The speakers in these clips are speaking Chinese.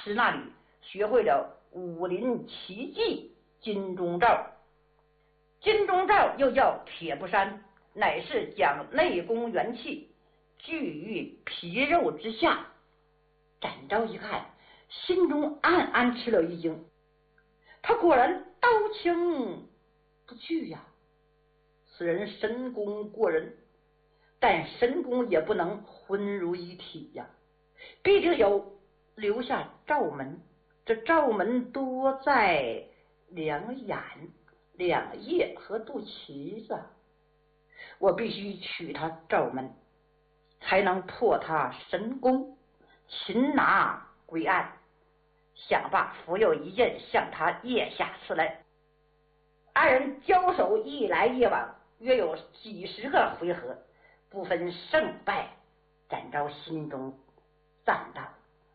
师那里学会了武林奇技金钟罩。金钟罩又叫铁布衫，乃是将内功元气聚于皮肉之下。展昭一看，心中暗暗吃了一惊，他果然刀枪不惧呀。此人神功过人，但神功也不能浑如一体呀，必定有留下罩门。这罩门多在两眼、两腋和肚脐子，我必须取他罩门，才能破他神功，擒拿归案。想罢，复有一剑向他腋下刺来。二人交手一来一往，约有几十个回合，不分胜败。展昭心中赞道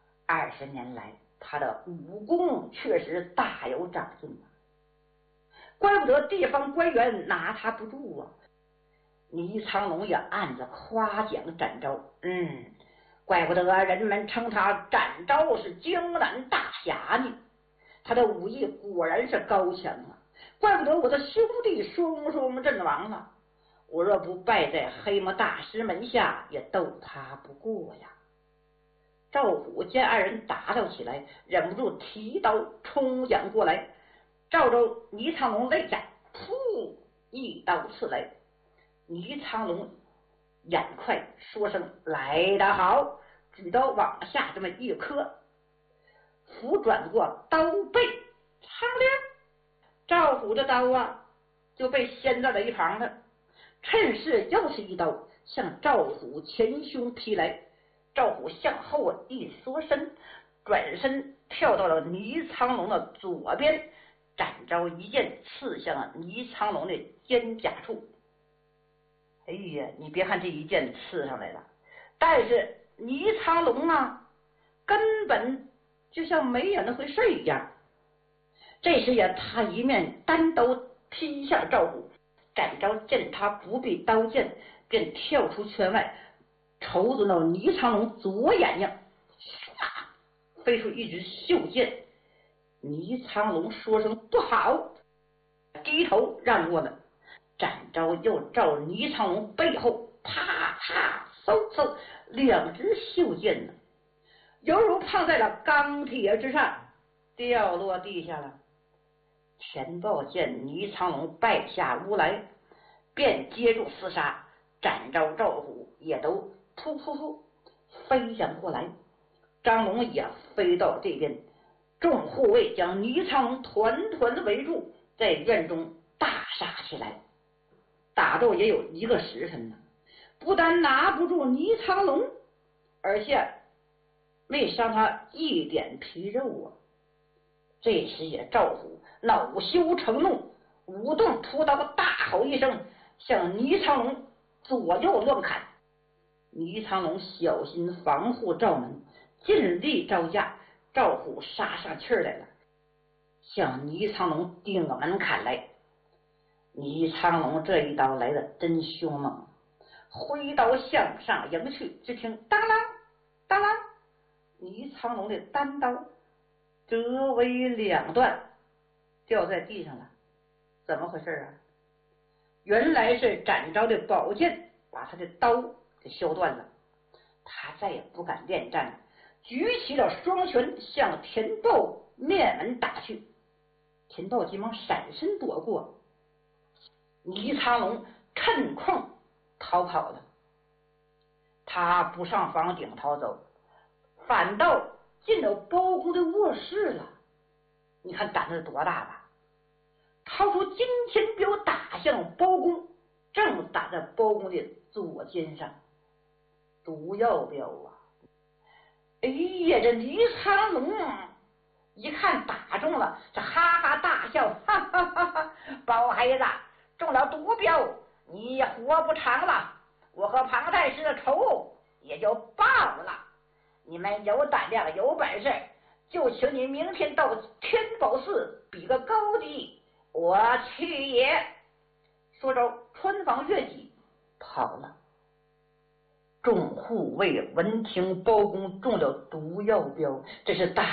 ：20年来，他的武功确实大有长进啊，怪不得地方官员拿他不住啊。倪苍龙也暗自夸奖展昭，怪不得人们称他展昭是江南大侠呢，他的武艺果然是高强啊，怪不得我的兄弟双双阵亡了，我若不败在黑魔大师门下，也斗他不过呀。赵虎见二人打斗起来，忍不住提刀冲将过来，赵州倪苍龙擂战，噗一刀刺来。倪苍龙眼快，说声来得好，举刀往下这么一磕，斧转过刀背，苍亮，赵虎的刀啊就被掀在了一旁了。趁势又是一刀向赵虎前胸劈来，赵虎向后一缩身，转身跳到了倪苍龙的左边，展昭一剑刺向了倪苍龙的肩胛处。哎呀，你别看这一剑刺上来了，但是倪苍龙啊根本就像没有那回事一样。这时也他一面单刀劈向赵虎，展昭见他不避刀剑，便跳出圈外，瞅准了倪苍龙左眼睛，唰飞出一支袖剑。倪苍龙说声不好，低头让过了。展昭又照倪苍龙背后啪啪嗖嗖两只袖剑呢，犹如碰在了钢铁之上，掉落地下了。田豹见倪苍龙败下屋来，便接住厮杀，展昭、赵虎也都噗噗噗飞将过来，张龙也飞到这边，众护卫将倪苍龙团团的围住，在院中大杀起来。打斗也有1个时辰呢，不但拿不住倪苍龙，而且没伤他一点皮肉啊。这时也赵虎恼羞成怒，舞动屠刀，大吼一声，向倪苍龙左右乱砍。倪苍龙小心防护赵门，尽力招架，赵虎杀上气来了，向倪苍龙顶门砍来。倪苍龙这一刀来的真凶猛，挥刀向上迎去，只听当啷当啷，倪苍龙的单刀折为2段，掉在地上了。怎么回事啊？原来是展昭的宝剑把他的刀给削断了，他再也不敢恋战，举起了双拳向田豹面门打去。田豹急忙闪身躲过，倪苍龙趁空逃跑了。他不上房顶逃走，反倒进了包公的卧室了。你看胆子多大吧，掏出金钱镖打向包公，正打在包公的左肩上。毒药镖啊！哎呀，这倪苍龙一看打中了，这哈哈大笑，哈哈哈哈！包孩子中了毒镖，你活不长了，我和庞太师的仇也就报了。你们有胆量有本事，就请你明天到天宝寺比个高低，我去也。说着穿房越脊跑了。众护卫闻听包公中了毒药镖，这是大